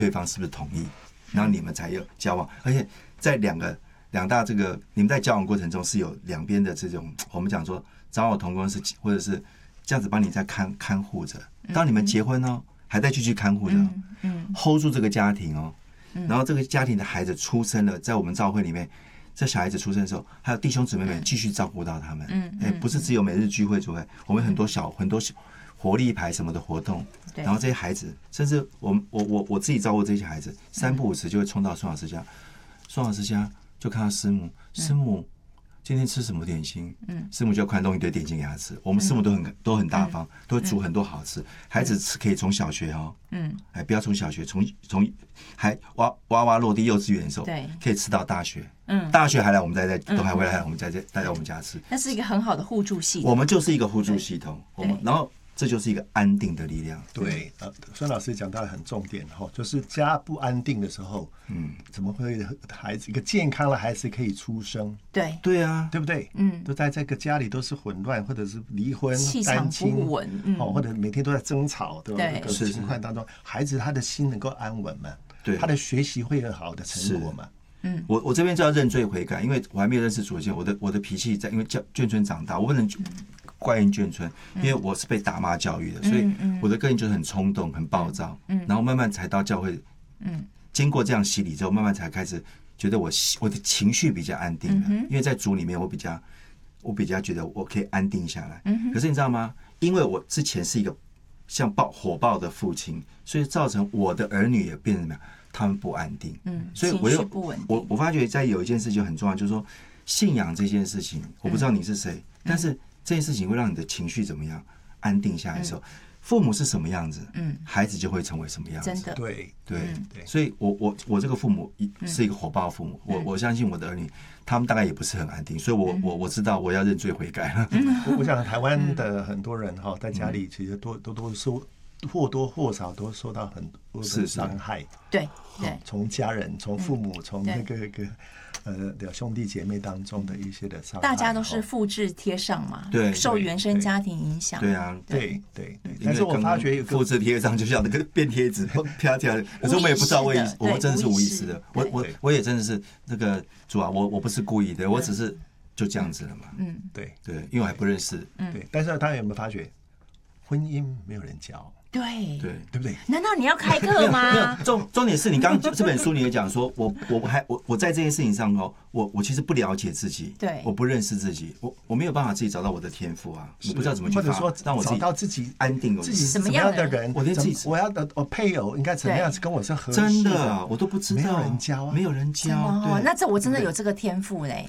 对方是不是同意，然后你们才有交往。而且在两大这个你们在交往过程中是有两边的这种我们讲说找我同工是或者是这样子帮你在看护着。当你们结婚哦，还在继续看护着，hold 住这个家庭哦。然后这个家庭的孩子出生了，在我们教会里面，这小孩子出生的时候，还有弟兄姊妹们继续照顾到他们。不是只有每日聚会主会，我们很多活力牌什么的活动，然后这些孩子，甚至我自己照顾这些孩子，三不五时就会冲到宋老师家，宋老师家就看到师母今天吃什么点心？师母就快弄一堆点心给他吃。我们师母都很大方，都会煮很多好吃。孩子可以从小学不要从小学，从还娃落地幼稚园的时候，可以吃到大学。大学还来我们都还会来我们带在我们家吃。 那是一个很好的互助系统。 我们就是一个互助系统。然后这就是一个安定的力量。 对，孙老师讲到很重点就是家不安定的时候，怎么会孩子一个健康的孩子可以出生？ 对啊， 对不对？都在这个家里都是混乱，或者是离婚、单亲不稳， 或者每天都在争吵，对吧？ 对， 各个情况当中，孩子他的心能够安稳嘛？ 对， 他的学习会有好的成果嘛？ 我这边就要认罪悔改，因为我还没有认识主之前，我的脾气因为眷村长大，我不能怪人眷村，因为我是被打骂教育的，所以我的个性就是很冲动、很暴躁，然后慢慢才到教会，经过这样洗礼之后，慢慢才开始觉得我的情绪比较安定了，因为在主里面我比较觉得我可以安定下来。可是你知道吗？因为我之前是一个像火爆的父亲，所以造成我的儿女也变成怎么样？他们不安定，所以我发觉在有一件事就很重要，就是说信仰这件事情，我不知道你是谁，但是这件事情会让你的情绪怎么样安定下来的时候，父母是什么样子，孩子就会成为什么样子。 真的， 对， 所以我这个父母是一个火爆父母，我相信我的儿女他们大概也不是很安定，所以我知道我要认罪悔改了。 我想台湾的很多人在家里其实都或多或少都受到很多的伤害。 对， 从家人、从父母、从那个兄弟姐妹当中的一些的伤害， 大家都是复制贴上嘛， 对， 受原生家庭影响。 对啊， 对。但是我发觉有复制贴上就像那个便贴纸啪啪，可是我们也不知道我真的是无意识的，我也真的是那个主啊，我不是故意的，我只是就这样子了嘛。 对， 因为我还不认识。 对，但是大家有没有发觉，婚姻没有人教？ 对不对？ 难道你要开课吗？ 没有，重点是你刚这本书你也讲说，我在这件事情上我其实不了解自己， 对， 我不认识自己，我没有办法自己找到我的天赋啊，我不知道怎么去或者说让我找到自己安定， 自己是什么样的人， 我连自己我要的配偶应该怎么样跟我是合适的，真的我都不知道，没有人教哦，那我真的有这个天赋嘞。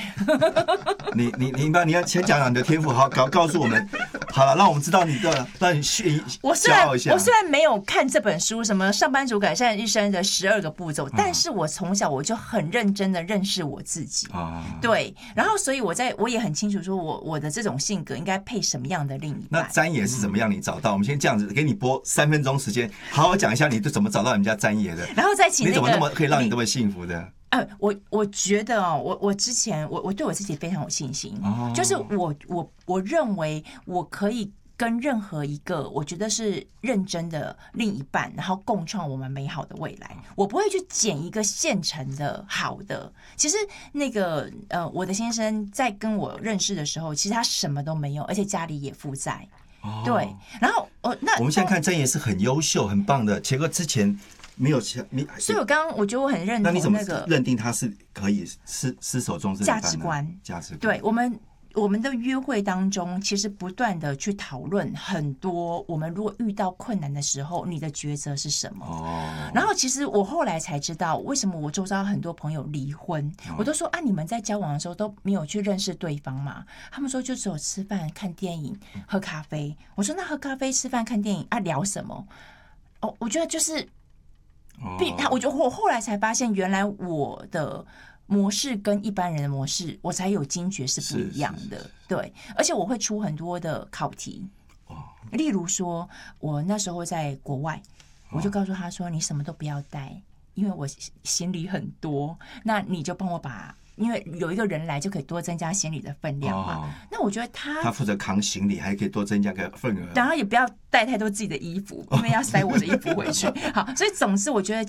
你要先讲讲你的天赋，好告诉我们，好了，让我们知道你的，让你我虽然没有看这本书，什么上班族改善一生的12个步骤，但是我从小我就很认真的认识我自己，对，然后所以我也很清楚说我的这种性格应该配什么样的另一半。 那詹爷是怎么样你找到？我们先这样子给你播3分钟时间，好好讲一下你怎么找到你们家詹爷的， 然后再请你怎么那么可以让你这么幸福的？ 我觉得我之前我对我自己非常有信心，就是我认为我可以跟任何一个我觉得是认真的另一半，然后共创我们美好的未来。我不会去捡一个现成的好的。其实那个我的先生在跟我认识的时候，其实他什么都没有，而且家里也负债。对，然后那我们现在看真也是很优秀、很棒的，结果之前没有，所以我我觉得我很认同那个。 那你怎么认定他是可以失手中价值观？对我们的约会当中，其实不断的去讨论很多，我们如果遇到困难的时候，你的抉择是什么？然后其实我后来才知道，为什么我周遭很多朋友离婚，我都说你们在交往的时候都没有去认识对方嘛？他们说就只有吃饭、看电影、喝咖啡。我说那喝咖啡、吃饭、看电影聊什么？我觉得就是，我后来才发现，原来我的模式跟一般人的模式，我才有惊觉是不一样的。对，而且我会出很多的考题。例如说，我那时候在国外，我就告诉他说：“你什么都不要带，因为我行李很多，那你就帮我把因为有一个人来就可以多增加行李的分量嘛。那我觉得他负责扛行李，还可以多增加个份额。 当然也不要带太多自己的衣服，因为要塞我的衣服回去。好，所以总之我觉得